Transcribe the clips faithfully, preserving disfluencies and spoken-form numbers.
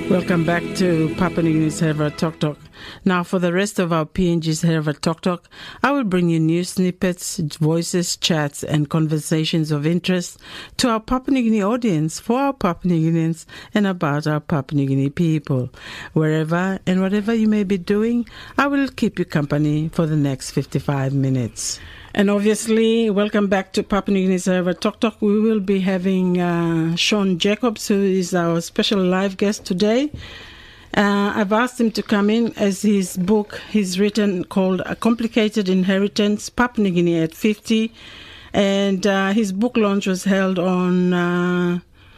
Welcome back to Papua New Guinea's Hereva Talk Talk. Now, for the rest of our P N G's Hereva Talk Talk, I will bring you news snippets, voices, chats, and conversations of interest to our Papua New Guinea audience, for our Papua New Guineans, and about our Papua New Guinea people. Wherever and whatever you may be doing, I will keep you company for the next fifty-five minutes. And obviously, welcome back to Papua New Guinea's Hereva Talk Talk. We will be having uh, Sean Jacobs, who is our special live guest today. Uh, I've asked him to come in as his book he's written called A Complicated Inheritance, Papua New Guinea at fifty. And uh, his book launch was held on uh,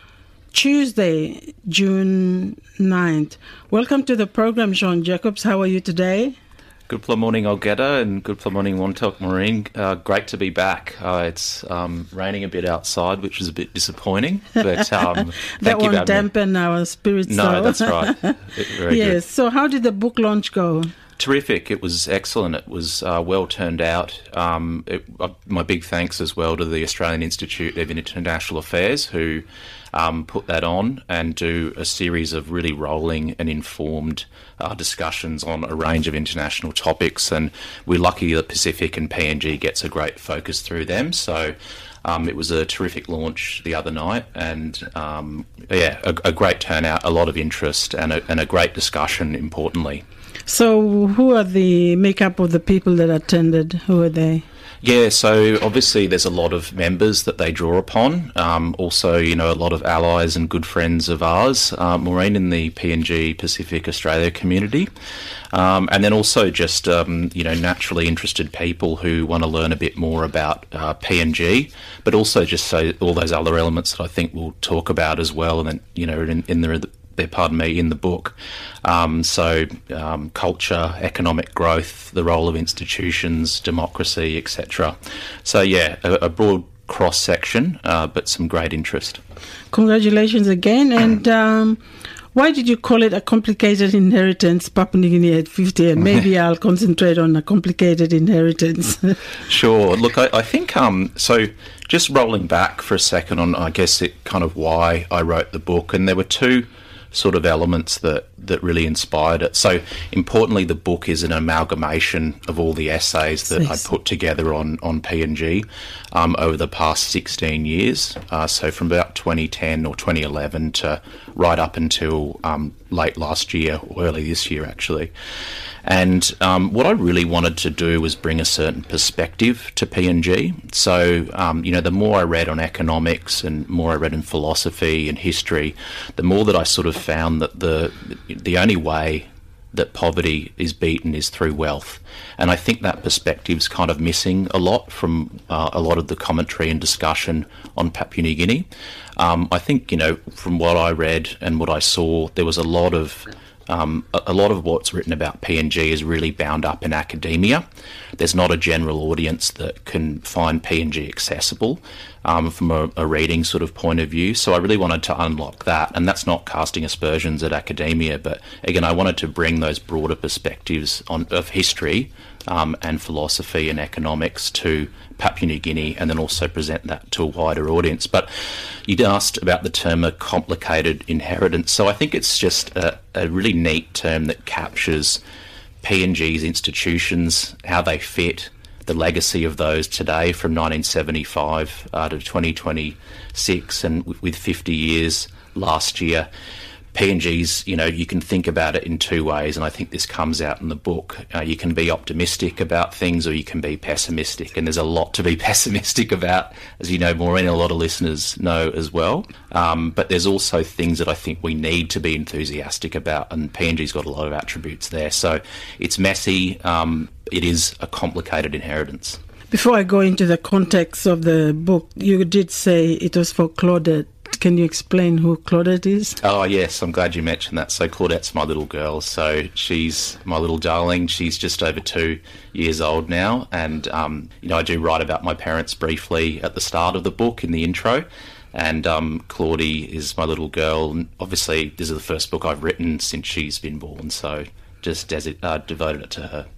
Tuesday, June ninth. Welcome to the program, Sean Jacobs. How are you today? Good morning, Olgeta, and good morning, Wontok Marine. Uh, great to be back. Uh, it's um, raining a bit outside, which is a bit disappointing, but um, that thank you won't dampen me. Our spirits. No, though. that's right. Very yes. good. So, how did the book launch go? Terrific. It was excellent. It was uh, well turned out. Um, it, uh, my big thanks as well to the Australian Institute of International Affairs, who um, put that on and do a series of really rolling and informed uh, discussions on a range of international topics. And we're lucky that Pacific and P N G gets a great focus through them. So um, it was a terrific launch the other night, and um, yeah, a, a great turnout, a lot of interest, and a, and a great discussion, importantly. So who are the makeup of the people that attended? Who are they? Yeah, so obviously there's a lot of members that they draw upon. Um, also, you know, a lot of allies and good friends of ours, uh, Maureen, in the P N G Pacific Australia community. Um, and then also just, um, you know, naturally interested people who want to learn a bit more about uh, P N G, but also just so all those other elements that I think we'll talk about as well, and then, you know, in, in the There, pardon me, in the book. Um, so um, culture, economic growth, the role of institutions, democracy, et cetera. So yeah, a, a broad cross-section, uh, but some great interest. Congratulations again. And um, why did you call it A Complicated Inheritance, Papua New Guinea at fifty? And maybe I'll concentrate on A Complicated Inheritance. Sure. Look, I, I think, um, so just rolling back for a second on, I guess, it kind of why I wrote the book. And there were two sort of elements that, that really inspired it. So importantly, the book is an amalgamation of all the essays that yes. I put together on, on P N G um, over the past sixteen years. Uh, so from about twenty ten or twenty eleven to right up until um, late last year, or early this year actually. And um, what I really wanted to do was bring a certain perspective to P N G. So, um, you know, the more I read on economics and more I read in philosophy and history, the more that I sort of found that the the only way that poverty is beaten is through wealth. And I think that perspective's kind of missing a lot from uh, a lot of the commentary and discussion on Papua New Guinea. Um, I think, you know, from what I read and what I saw, there was a lot of Um, a, a lot of what's written about P N G is really bound up in academia. There's not a general audience that can find P N G accessible um, from a, a reading sort of point of view. So I really wanted to unlock that, and that's not casting aspersions at academia, but again, I wanted to bring those broader perspectives on of history um, and philosophy and economics to Papua New Guinea, and then also present that to a wider audience. But you'd asked about the term a complicated inheritance. So I think it's just a, a really neat term that captures P N G's institutions, how they fit, the legacy of those today from nineteen seventy-five uh, to twenty twenty-six, and w- with fifty years last year. P N G's, you know, you can think about it in two ways, and I think this comes out in the book. Uh, you can be optimistic about things, or you can be pessimistic, and there's a lot to be pessimistic about, as you know, Maureen, a lot of listeners know as well. Um, but there's also things that I think we need to be enthusiastic about, and P N G's got a lot of attributes there. So it's messy. Um, it is a complicated inheritance. Before I go into the context of the book, you did say it was for Claudette. Can you explain who Claudette is? Oh, yes, I'm glad you mentioned that. So Claudette's my little girl. So she's my little darling. She's just over two years old now. And, um, you know, I do write about my parents briefly at the start of the book in the intro. And um, Claudie is my little girl. And obviously, this is the first book I've written since she's been born. So just desi- uh, devoted it to her.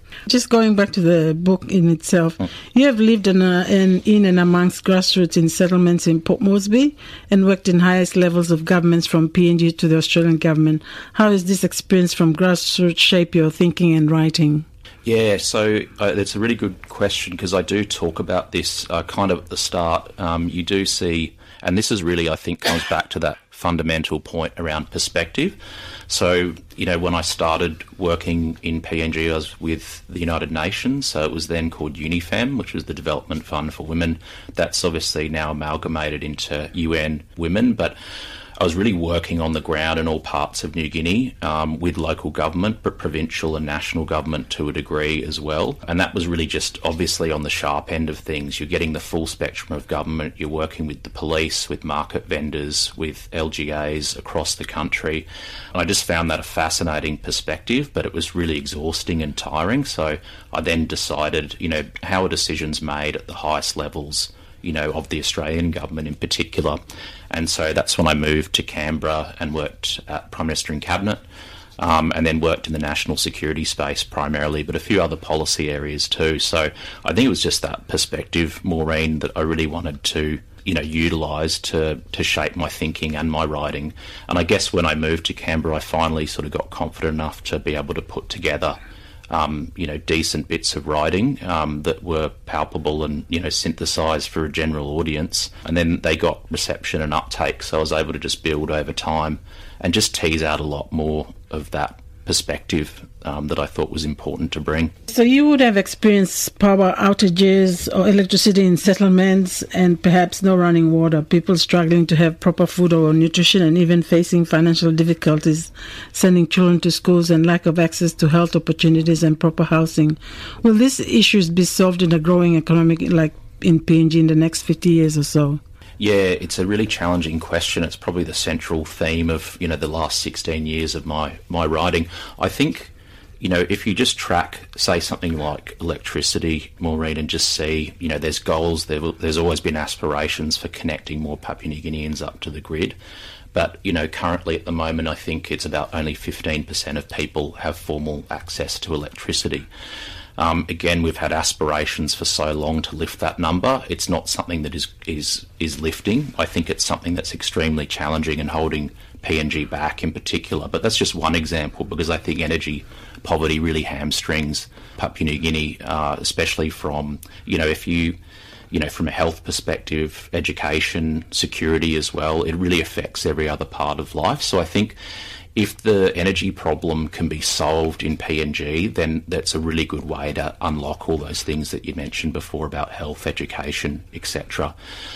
Just going back to the book in itself, mm. you have lived in, a, in, in and amongst grassroots in settlements in Port Moresby and worked in highest levels of governments from P N G to the Australian government. How has this experience from grassroots shape your thinking and writing? Yeah, so uh, that's a really good question because I do talk about this uh, kind of at the start. Um, you do see, and this is really, I think, comes back to that fundamental point around perspective. So, you know, when I started working in P N G, I was with the United Nations. So it was then called UNIFEM, which was the Development Fund for Women. That's obviously now amalgamated into U N Women. But I was really working on the ground in all parts of New Guinea um, with local government, but provincial and national government to a degree as well. And that was really just obviously on the sharp end of things. You're getting the full spectrum of government. You're working with the police, with market vendors, with L G As across the country. And I just found that a fascinating perspective, but it was really exhausting and tiring. So I then decided, you know, how are decisions made at the highest levels, you know, of the Australian government in particular. And so that's when I moved to Canberra and worked at Prime Minister in Cabinet, um, and then worked in the national security space primarily, but a few other policy areas too. So I think it was just that perspective, Maureen, that I really wanted to, you know, utilise to, to shape my thinking and my writing. And I guess when I moved to Canberra, I finally sort of got confident enough to be able to put together Um, you know, decent bits of writing um, that were palpable and, you know, synthesised for a general audience. And then they got reception and uptake, so I was able to just build over time and just tease out a lot more of that perspective um, that I thought was important to bring. So you would have experienced power outages or electricity in settlements and perhaps no running water, people struggling to have proper food or nutrition and even facing financial difficulties, sending children to schools and lack of access to health opportunities and proper housing. Will these issues be solved in a growing economic like in P N G in the next fifty years or so? Yeah, it's a really challenging question. It's probably the central theme of, you know, the last sixteen years of my, my writing. I think, you know, if you just track, say, something like electricity, Maureen, and just see, you know, there's goals, there, there's always been aspirations for connecting more Papua New Guineans up to the grid. But, you know, currently at the moment, I think it's about only fifteen percent of people have formal access to electricity. Um, again, we've had aspirations for so long to lift that number. It's not something that is, is is lifting. I think it's something that's extremely challenging and holding P N G back in particular. But that's just one example, because I think energy poverty really hamstrings Papua New Guinea, uh, especially from, you know, if you, you know, from a health perspective, education, security as well, it really affects every other part of life. So I think if the energy problem can be solved in P N G, then that's a really good way to unlock all those things that you mentioned before about health, education, et cetera.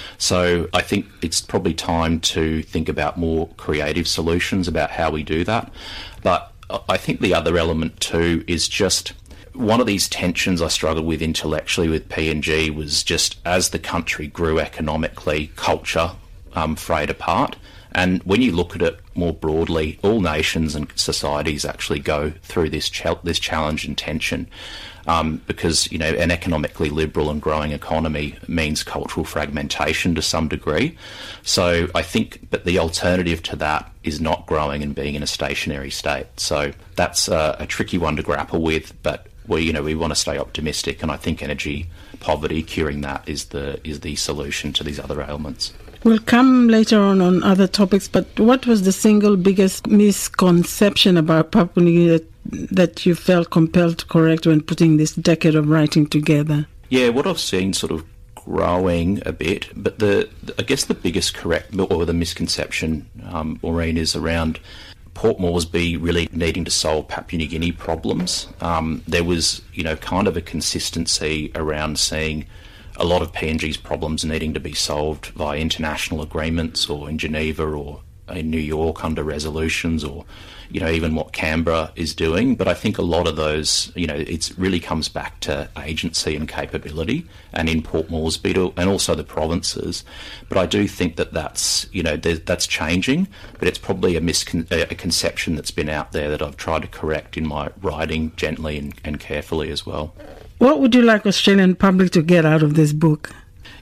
So I think it's probably time to think about more creative solutions about how we do that. But I think the other element too is just one of these tensions I struggled with intellectually with P N G was just as the country grew economically, culture um, frayed apart. And when you look at it more broadly, all nations and societies actually go through this ch- this challenge and tension um, because, you know, an economically liberal and growing economy means cultural fragmentation to some degree. So I think that the alternative to that is not growing and being in a stationary state. So that's a, a tricky one to grapple with, but we, you know, we want to stay optimistic, and I think energy poverty, curing that is the is the solution to these other ailments. We'll come later on on other topics, but what was the single biggest misconception about Papua New Guinea that, that you felt compelled to correct when putting this decade of writing together? Yeah, what I've seen sort of growing a bit, but the, the I guess the biggest correct or the misconception, um, Maureen, is around Port Moresby really needing to solve Papua New Guinea problems. Um, there was, you know, kind of a consistency around seeing a lot of P N G's problems needing to be solved via international agreements or in Geneva or in New York under resolutions or, you know, even what Canberra is doing. But I think a lot of those, you know, it really comes back to agency and capability, and in Port Moresby to, and also the provinces. But I do think that that's, you know, that's changing, but it's probably a, miscon- a conception that's been out there that I've tried to correct in my writing gently and, and carefully as well. What would you like Australian public to get out of this book?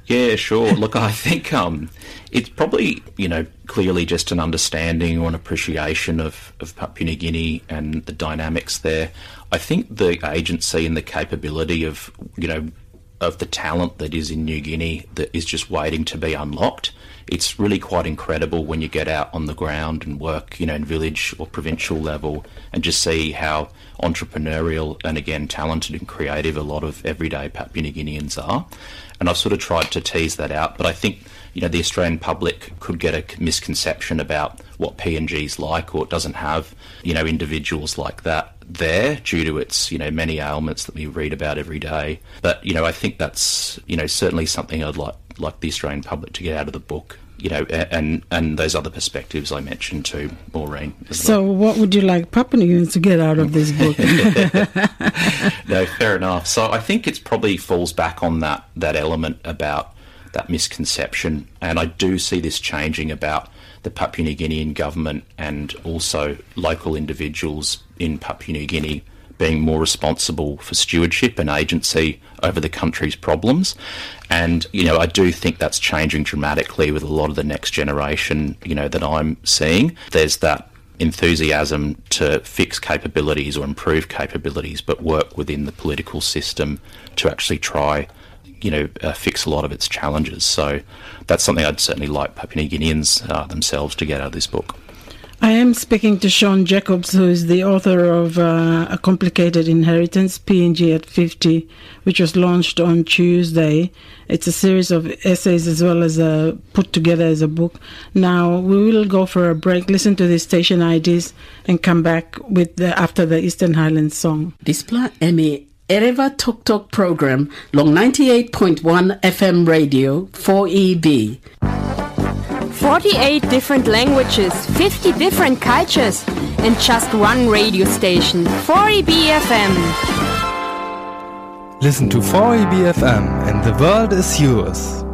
Yeah, sure. Look, I think um, it's probably, you know, clearly just an understanding or an appreciation of, of Papua New Guinea and the dynamics there. I think the agency and the capability of, you know, of the talent that is in New Guinea that is just waiting to be unlocked. It's really quite incredible when you get out on the ground and work, you know, in village or provincial level and just see how entrepreneurial and, again, talented and creative a lot of everyday Papua New Guineans are. And I've sort of tried to tease that out, but I think, you know, the Australian public could get a misconception about what P N G's like, or it doesn't have, you know, individuals like that there due to its, you know, many ailments that we read about every day. But, you know, I think that's, you know, certainly something I'd like like the Australian public to get out of the book, you know, and and those other perspectives I mentioned too, Maureen. So well. What would you like Papua New Guineans to get out of this book? No, fair enough. So I think it's probably falls back on that, that element about that misconception, and I do see this changing about the Papua New Guinean government and also local individuals in Papua New Guinea being more responsible for stewardship and agency over the country's problems. And, you know, I do think that's changing dramatically with a lot of the next generation, you know, that I'm seeing. There's that enthusiasm to fix capabilities or improve capabilities, but work within the political system to actually try, you know, uh, fix a lot of its challenges. So that's something I'd certainly like Papua New Guineans uh, themselves to get out of this book. I am speaking to Sean Jacobs, who is the author of uh, A Complicated Inheritance, P N G at fifty, which was launched on Tuesday. It's a series of essays as well as a, put together as a book. Now, we will go for a break, listen to the station I Ds, and come back with the, after the Eastern Highlands song. Displa Emi Ereva Tok Tok program, long ninety-eight point one F M radio, four E B. forty-eight different languages, fifty different cultures, and just one radio station, four E B F M. Listen to four E B F M and the world is yours.